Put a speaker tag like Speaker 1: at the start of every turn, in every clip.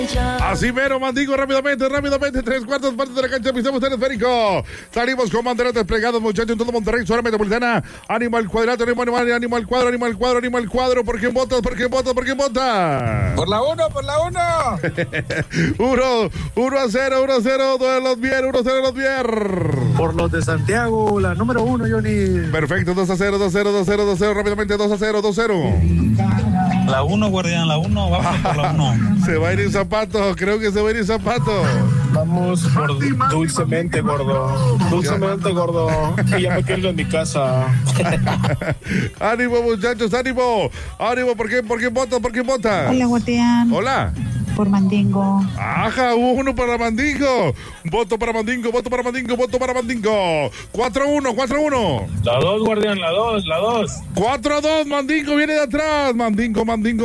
Speaker 1: Así mero, Mandingo, rápidamente, 3/4 partes de la cancha, pisamos telesférico. Salimos con banderas desplegadas, muchachos, en todo Monterrey, zona metropolitana. Ánimo al cuadrado, ánimo al cuadro. ¿Por quién votas?
Speaker 2: Por la 1.
Speaker 1: 1-0, duelos bien, 1-0 los bien.
Speaker 3: Por los de Santiago, la número 1, Johnny.
Speaker 1: Perfecto, 2-0, rápidamente, 2-0.
Speaker 4: La 1, guardián, la 1, vamos por la 1.
Speaker 1: Se va a ir Zapato, creo que se va a ir Zapato.
Speaker 2: Vamos por dulcemente, gordo. Y ya me quiero en mi casa.
Speaker 1: Ánimo, muchachos, ánimo. ¿Por qué vota?
Speaker 5: Hola, guardián.
Speaker 1: Hola.
Speaker 5: Por Mandingo.
Speaker 1: Ajá, 1 para Mandingo. Voto para Mandingo. 4-1.
Speaker 2: La 2, guardián, la 2.
Speaker 1: 4-2, Mandingo viene de atrás. Mandingo.
Speaker 6: Por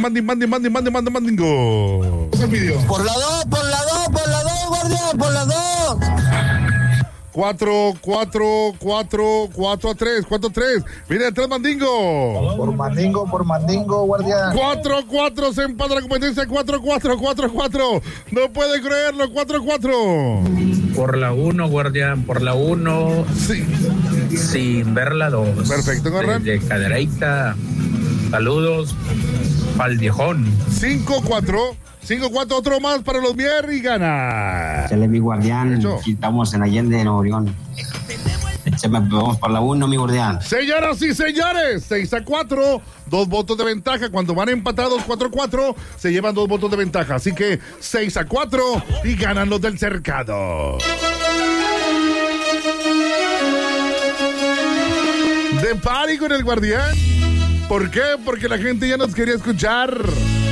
Speaker 6: la 2, guardián, por la 2.
Speaker 1: 4-3. Viene de atrás Mandingo.
Speaker 3: Por Mandingo, guardián.
Speaker 1: 4-4, se empata la competencia. 4-4. No puede creerlo, 4-4.
Speaker 7: Por la 1, guardián, por la 1.
Speaker 1: Sí.
Speaker 7: Sin ver la 2.
Speaker 1: Perfecto, Gorran.
Speaker 7: De Cadereyta. Saludos al viejón.
Speaker 1: 5-4, otro más para los Mier y gana.
Speaker 8: Échale, mi guardián. Aquí estamos en Allende, Nuevo León. Vamos por la 1, mi guardián.
Speaker 1: Señoras y señores, 6-4, 2 votos de ventaja. Cuando van empatados 4-4, se llevan 2 votos de ventaja. Así que 6-4 y ganan los del cercado. De party con el guardián. ¿Por qué? Porque la gente ya nos quería escuchar.